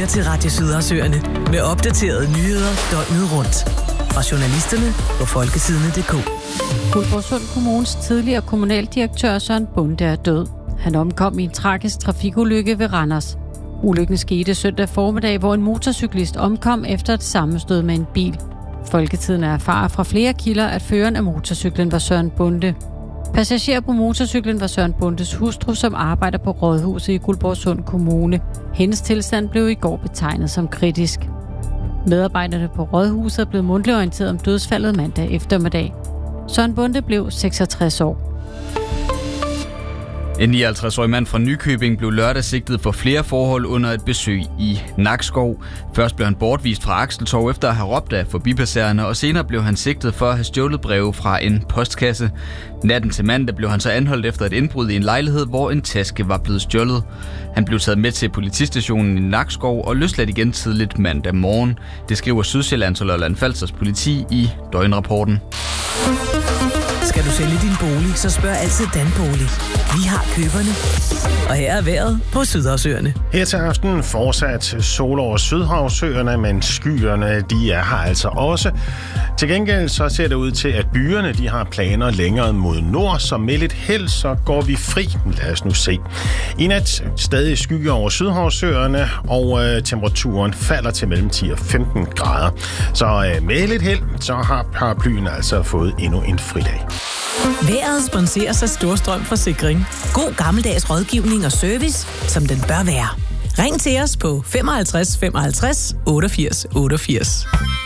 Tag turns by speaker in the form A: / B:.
A: lytter til Radio Sydersøerne med opdaterede nyheder døgnet rundt. Fra journalisterne på folketidene.dk.
B: Guldborgsund Kommunes tidligere kommunaldirektør Søren Bonde er død. Han omkom i en tragisk trafikulykke ved Randers. Ulykken skete søndag formiddag, hvor en motorcyklist omkom efter et sammenstød med en bil. Folketiden erfarer fra flere kilder, at føreren af motorcyklen var Søren Bonde. Passager på motorcyklen var Søren Bondes hustru, som arbejder på rådhuset i Guldborgsund Kommune. Hendes tilstand blev i går betegnet som kritisk. Medarbejderne på rådhuset er blevet mundtligt orienteret om dødsfaldet mandag eftermiddag. Søren Bonde blev 66 år.
C: En 59-årig mand fra Nykøbing blev lørdag sigtet for flere forhold under et besøg i Nakskov. Først blev han bortvist fra Akseltorv efter at have råbt af forbipasserende, og senere blev han sigtet for at have stjålet breve fra en postkasse. Natten til mandag blev han så anholdt efter et indbrud i en lejlighed, hvor en taske var blevet stjålet. Han blev taget med til politistationen i Nakskov og løsladt igen tidligt mandag morgen. Det skriver Sydsjællands og Lolland-Falsters politi i døgnrapporten.
A: Skal du sælge din bolig, så spørg altid Danbolig. Vi har køberne. Og her er vejret på Sydersøerne.
D: Her til aften fortsat sol over Sydhavsøerne, men skyerne de er her altså også. Til gengæld så ser det ud til, at byerne de har planer længere mod nord, så med lidt held så går vi fri. Lad os nu se. I nat stadig skygge over Sydhavsøerne, og temperaturen falder til mellem 10 og 15 grader. Så med lidt held, så har paraplyen altså fået endnu en fridag.
A: Vejret sponseres af Storstrøm Forsikring. God gammeldags rådgivning og service, som den bør være. Ring til os på 55 55 88 88.